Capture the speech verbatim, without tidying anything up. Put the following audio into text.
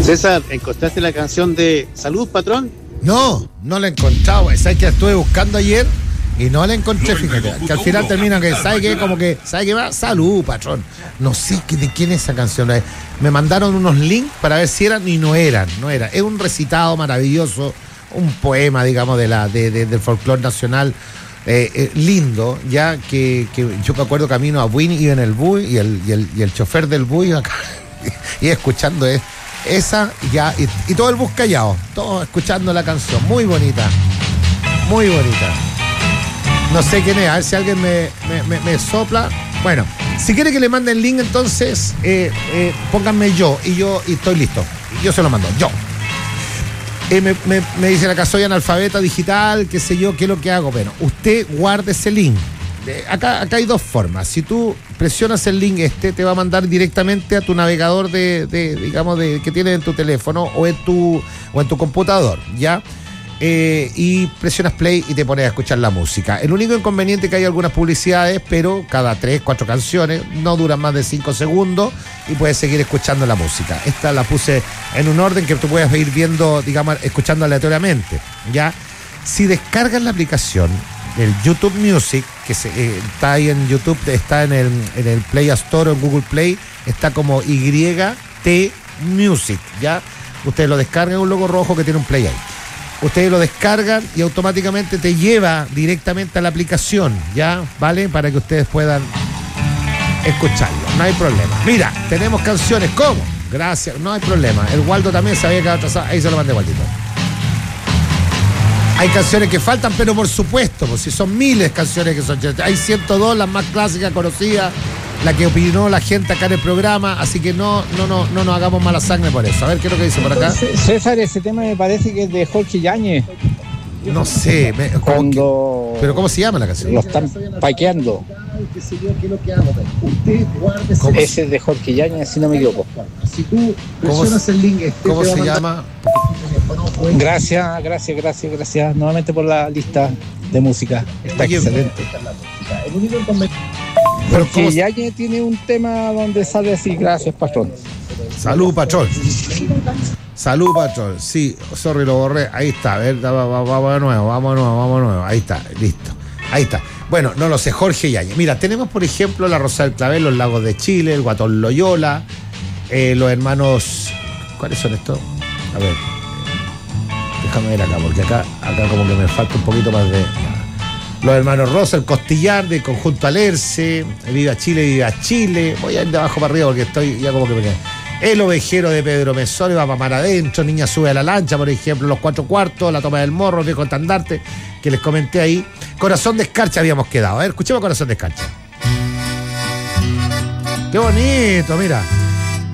César, ¿encontraste la canción de Salud, Patrón? No, no la he encontrado. Esa que la estuve buscando ayer y no la encontré, fíjate. Que al final termina que, ¿sabe qué? Como que, ¿sabe qué va? Salud, Patrón. No sé de quién es esa canción. Me mandaron unos links para ver si eran y no eran, no era. Es un recitado maravilloso, un poema, digamos, de la de, de, del folclore nacional. Eh, eh, lindo, ya que, que yo me acuerdo camino a Buin, iba en el bus y el, y el, y el chofer del bus iba acá, y escuchando es, esa ya y, y todo el bus callado, todos escuchando la canción, muy bonita, muy bonita. No sé quién es, a ver si alguien me, me, me, me sopla. Bueno, si quiere que le mande el link, entonces eh, eh, pónganme yo y yo y estoy listo. Yo se lo mando, yo. Eh, me, me, me dicen acá, soy analfabeta digital, qué sé yo, qué es lo que hago. Bueno, usted guarde ese link. Eh, acá, acá hay dos formas. Si tú presionas el link este, te va a mandar directamente a tu navegador de, de digamos, de que tienes en tu teléfono o en tu, o en tu computador, ¿ya? Eh, y presionas play y te pones a escuchar la música. El único inconveniente es que hay algunas publicidades, pero cada tres, cuatro canciones, no duran más de cinco segundos y puedes seguir escuchando la música. Esta la puse en un orden que tú puedes ir viendo, digamos, escuchando aleatoriamente, ¿ya? Si descargas la aplicación, el YouTube Music, que se, eh, está ahí en YouTube, está en el, en el Play Store o en Google Play, está como Y T Music, ¿ya? Ustedes lo descargan, un logo rojo que tiene un play ahí. Ustedes lo descargan y automáticamente te lleva directamente a la aplicación, ¿ya? ¿Vale? Para que ustedes puedan escucharlo. No hay problema. Mira, tenemos canciones. ¿Cómo? Gracias. No hay problema. El Waldo también sabía que atrasado. Ahí se lo mandé, Waldito. Hay canciones que faltan, pero por supuesto, pues si son miles de canciones que son... Hay ciento dos, las más clásicas, conocidas, la que opinó la gente acá en el programa, así que no, no, no, no nos hagamos mala sangre por eso. A ver, ¿qué es lo que dice por acá? César, ese tema me parece que es de Jorge Yáñez. No sé, me, cuando... Que, pero ¿cómo se llama la canción? Lo están paqueando. Ese es de Jorge Yáñez, si no me equivoco. ¿Cómo, el link este ¿cómo se llama? Gracias, gracias, gracias, gracias nuevamente por la lista de música. Está Oye, excelente. Porque Yáñez tiene un tema donde sale así, gracias, patrón. Salud, patrón. Salud, patrón. Sí, sorry, lo borré. Ahí está, a ver, vamos, vamos de nuevo, vamos de nuevo, vamos de nuevo. Ahí está, listo. Ahí está. Bueno, no lo sé, Jorge Yáñez. Mira, tenemos, por ejemplo, la Rosa del Clavel, los Lagos de Chile, el Guatón Loyola, eh, los hermanos... ¿Cuáles son estos? A ver, déjame ver acá, porque acá, acá como que me falta un poquito más de... Los hermanos Rosa, el Costillar de Conjunto Alerce, Viva Chile, Viva Chile. Voy a ir de abajo para arriba porque estoy ya como que me quedé. El Ovejero de Pedro Mesón, va para mar adentro, Niña sube a la lancha, por ejemplo, Los Cuatro Cuartos, La Toma del Morro, Viejo Estandarte, que les comenté ahí. Corazón de Escarcha habíamos quedado. A ver, escuchemos Corazón de Escarcha. Qué bonito, mira.